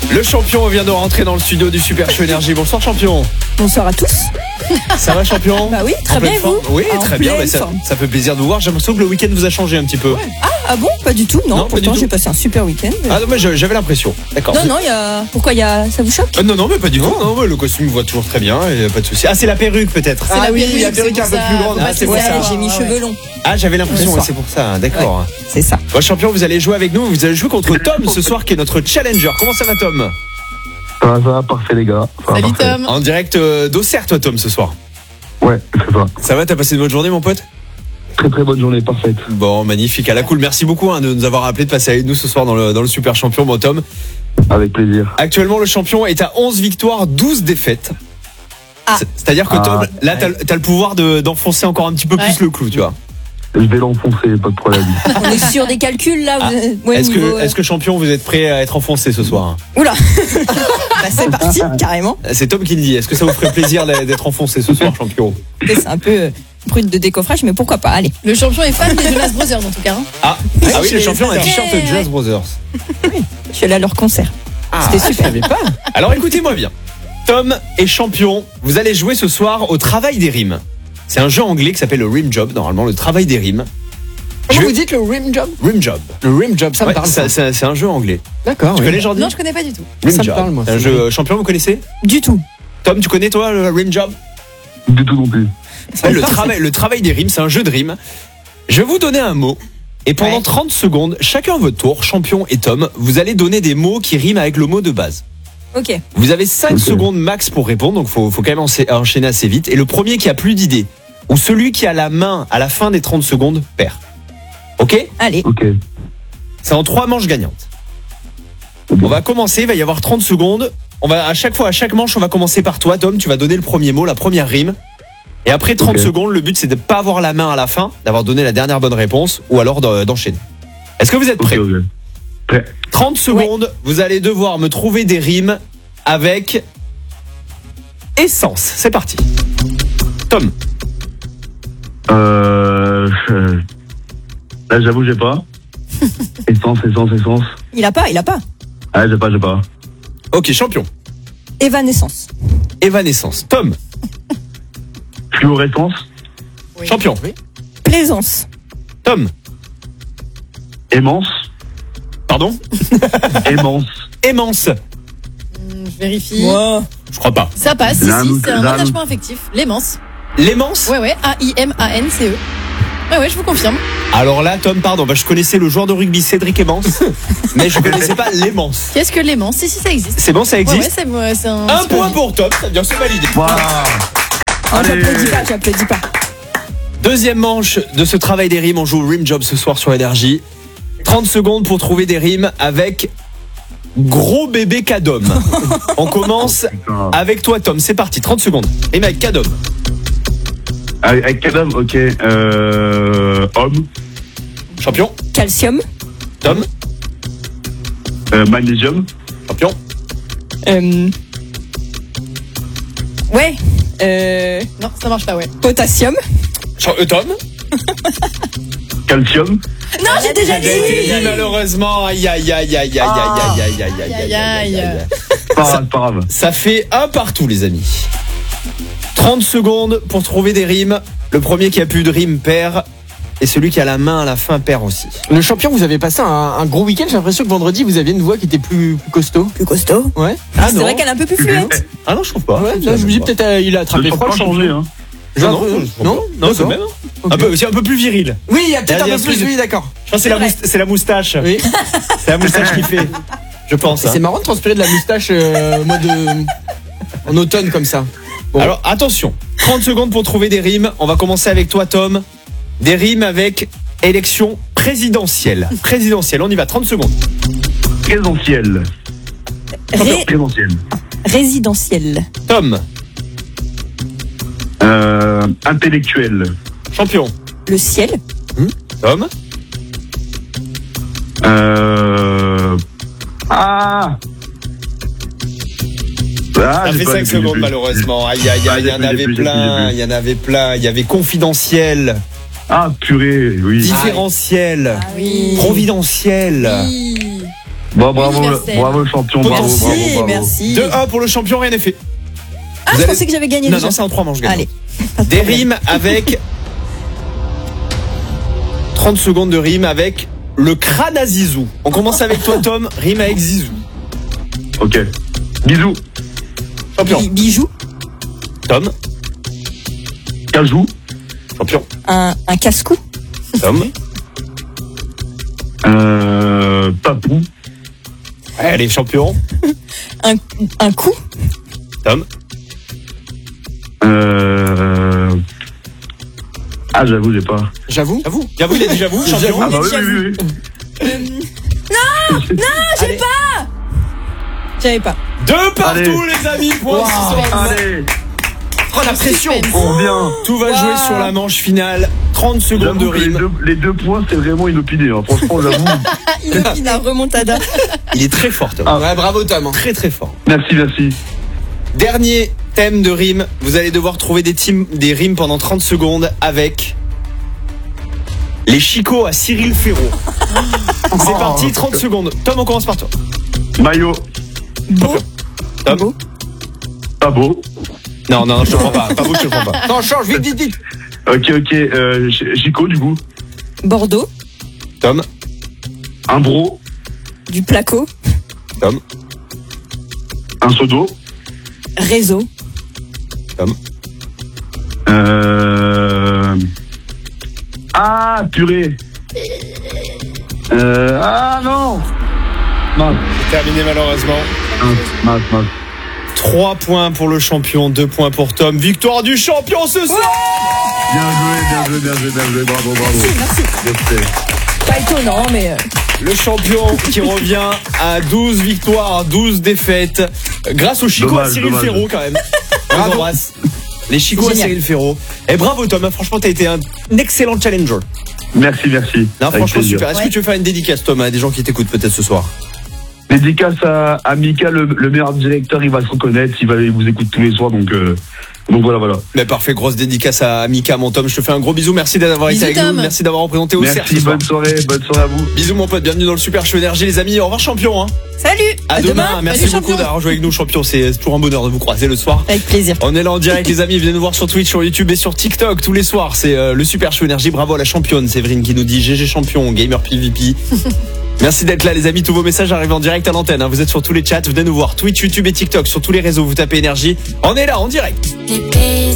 Le champion vient de rentrer dans le studio du Super Show Énergie. Bonsoir champion. Bonsoir à tous. Ça va champion? Bah oui, très bien et vous? Oui, très bien. Ça fait plaisir de vous voir. J'ai l'impression que le week-end vous a changé un petit peu. Ah bon? Pas du tout, non. Non, pas pourtant du tout. j'ai passé un super week-end. Ah non, mais j'avais l'impression. D'accord. Non, pourquoi ça vous choque? Non, mais pas du tout. Non, le costume me voit toujours très bien et pas de souci. Ah, c'est la perruque peut-être. C'est la perruque, la perruque c'est un peu pour plus ça. grande. Ah, C'est pour ouais, ça. j'ai mis cheveux longs. Ah, j'avais l'impression, Ce soir. c'est pour ça. D'accord. C'est ça. Bon, champion, vous allez jouer avec nous. Vous allez jouer contre Tom ce soir, qui est notre challenger. Comment ça va, Tom? Ça va, parfait les gars. Salut Tom. En direct d'Auxerre, toi, Tom, ce soir. Ouais, c'est ça. Ça va? T'as passé une bonne journée, mon pote? Très très bonne journée, parfaite. Bon, magnifique. À la cool. Merci beaucoup de nous avoir appelé, de passer avec nous ce soir dans le Super Champion, bon Tom. Avec plaisir. Actuellement, le champion est à 11 victoires, 12 défaites. Ah. C'est-à-dire que Tom, là, t'as le pouvoir d'enfoncer encore un petit peu plus le clou, tu vois. Je vais l'enfoncer, pas de problème. On est sur des calculs là. Est-ce que champion, vous êtes prêt à être enfoncé ce soir? Oula. Bah, c'est parti, carrément. C'est Tom qui le dit. Est-ce que ça vous ferait plaisir d'être enfoncé ce soir, champion? C'est un peu brut de décoffrage, mais pourquoi pas, allez. Le champion est fan des Jonas Brothers en tout cas. Ah oui, le champion a un t-shirt de Jonas Brothers. Je suis allé à leur concert. C'était super. Je savais pas. Alors écoutez-moi bien. Tom est champion. Vous allez jouer ce soir au travail des rimes. C'est un jeu anglais qui s'appelle le Rim Job, normalement, le travail des rimes. Comment vous dites le Rim Job? Rim Job. Le Rim Job, ça me Ouais, parle. c'est un jeu anglais. D'accord. Tu connais Jordi? Non, je connais pas du tout. Rim Ça me Job. parle, moi, C'est un c'est jeu champion, vous connaissez? Du tout. Tom, tu connais toi le Rim Job? Du tout non plus. Le travail des rimes, c'est un jeu de rimes. Je vais vous donner un mot. Et pendant 30 secondes, chacun à votre tour, champion et Tom, vous allez donner des mots qui riment avec le mot de base. Ok. Vous avez 5 secondes max pour répondre, donc faut quand même enchaîner assez vite. Et le premier qui a plus d'idées, ou celui qui a la main à la fin des 30 secondes, perd. Ok? Allez. Ok. C'est en 3 manches gagnantes. On va commencer, il va y avoir 30 secondes. À chaque manche, on va commencer par toi, Tom. Tu vas donner le premier mot, la première rime. Et après 30 secondes, le but c'est de ne pas avoir la main à la fin, d'avoir donné la dernière bonne réponse, ou alors d'enchaîner. Est-ce que vous êtes prêts? Ok. Prêt. 30 secondes, vous allez devoir me trouver des rimes avec essence. C'est parti. Tom. Là j'avoue j'ai pas. Essence. Il a pas. Ah j'ai pas. Ok, champion. Évanescence. Évanescence. Tom. Fluorescence. Oui. Champion. Plaisance. Tom. Aimance. Pardon? Aimance. Aimance. Je vérifie. Je crois pas. Ça passe, si, c'est un L'âme. attachement affectif. L'aimance. L'aimance? Ouais, AIMANCE. Ouais, je vous confirme. Alors là, Tom, pardon, je connaissais le joueur de rugby Cédric Aimance, mais je connaissais pas l'aimance. Qu'est-ce que l'aimance? Si, ça existe. C'est bon, ça existe? C'est un. Un point pour Tom, ça vient se valider. Waouh. Oh, j'applaudis pas. Deuxième manche de ce travail des rimes, on joue au Rim Job ce soir sur Énergie. 30 secondes pour trouver des rimes avec gros bébé Cadom. On commence avec toi, Tom, c'est parti, 30 secondes. Rime avec Cadom. Avec Cadom, ok. Homme. Champion. Calcium. Tom. Magnésium. Champion. Non, ça marche pas, ouais. Potassium. Tom. Calcium. Non, j'ai déjà dit. Malheureusement, aïe. Pas grave. Ça fait un partout, les amis. 30 secondes pour trouver des rimes. Le premier qui a plus de rimes perd. Et celui qui a la main à la fin perd aussi. Le champion, vous avez passé un gros week-end. J'ai l'impression que vendredi, vous aviez une voix qui était plus costaud. Plus costaud. Ouais. Ah C'est vrai qu'elle est un peu plus fluente. Ah non, je trouve pas. Ouais, là, je me dis peut-être il a attrapé froid. pas changé, hein. Non, Non, c'est même. Ok. Un peu plus viril. Oui, il y a peut-être Il y a un peu plus. Oui, d'accord. Je pense que c'est la moustache. Oui. C'est la moustache qui fait. Je pense. C'est marrant de transpirer de la moustache en automne comme ça. Bon. Alors attention, 30 secondes pour trouver des rimes. On va commencer avec toi, Tom. Des rimes avec élection présidentielle. Présidentielle, on y va, 30 secondes. Présentiel. Présentiel. Résidentiel. Tom. Intellectuel. Champion. Le ciel. Tom. Ça fait 5 secondes malheureusement. Aïe, il y en avait plein. Il y avait confidentiel. Ah, purée, oui. Différentiel. Oui. Providentiel. Oui. Bon, bravo, Universel. bravo champion, bravo, Merci, bravo, bravo. merci. 2-1 pour le champion, rien n'est fait. Ah, Vous je allez- pensais que j'avais gagné Non, déjà. non, c'est en 3 manches gagnantes. Allez. Pas de Des problème. rimes avec 30 secondes de rime avec le crâne à Zizou. On commence avec toi, Tom. Rime avec Zizou. Ok. Bisous. Champion. Bijou. Tom. Cajou. Champion. Un casse-cou. Tom. Papou. Ouais, allez, champion. Un coup. Tom. Ah, j'avoue, j'ai pas. J'avoue. J'avoue. J'avoue, il a dit j'avoue. Champion. Ah bah oui, oui, oui. J'avais pas. 2 partout, Allez. les amis. Point. Allez, Oh, la pression. on revient. Tout va jouer sur la manche finale. 30 secondes de J'avoue que rime. les 2 points, c'est vraiment inopiné. Hein. Franchement, j'avoue. Il a remontada. Il est très fort, Tom. Ah. Ouais, bravo Tom. Très, très fort. Merci, merci. Dernier thème de rime. Vous allez devoir trouver des rimes pendant 30 secondes avec les chicots à Cyril Ferraud. C'est parti, 30 secondes. Tom, on commence par toi. Maillot. Beau. Tom. Beau. Pas beau. Non, non, je te prends pas. Pas beau, je te prends pas. Non, change, vite, vite, vite. Ok. Chico, du coup. Bordeaux. Tom. Un bro. Du placo. Tom. Un seau d'eau. Réseau. Tom. Ah, purée. Ah, non. Mince, Terminé malheureusement. mince. 3 points pour le champion, 2 points pour Tom. Victoire du champion ce soir. Bien joué. Bravo. Merci. Bien fait. Pas étonnant, mais. Le champion qui revient à 12 victoires, 12 défaites. Grâce au Chico à Dommage, Cyril dommage. Ferraud quand même. On vous embrasse. Les Chico à Génial. Cyril Ferraud. Et bravo Tom, hein, franchement t'as été un excellent challenger. Merci. Non, Avec franchement plaisir. super. Est-ce que tu veux faire une dédicace Tom à des gens qui t'écoutent peut-être ce soir? Dédicace à Mika, le meilleur directeur, il va se reconnaître, il vous écoute tous les soirs, donc voilà. Mais parfait, grosse dédicace à Mika, mon Tom. Je te fais un gros bisou. Merci d'avoir été Bisous, avec nous. Tom. Merci d'avoir représenté au cerf Merci, ce soir. bonne soirée à vous. Bisous mon pote, bienvenue dans le Super Show Énergie les amis. Au revoir champion. Hein. Salut. À demain. Merci Salut, beaucoup champion. d'avoir joué avec nous champion. C'est toujours un bonheur de vous croiser le soir. Avec plaisir. On est là en direct les amis, venez nous voir sur Twitch, sur YouTube et sur TikTok tous les soirs. C'est le Super Show Énergie. Bravo à la championne Séverine qui nous dit GG champion, gamer PVP. Merci d'être là les amis, tous vos messages arrivent en direct à l'antenne, hein. Vous êtes sur tous les chats, venez nous voir Twitch, YouTube et TikTok, sur tous les réseaux, vous tapez Énergie. On est là en direct. Les baisers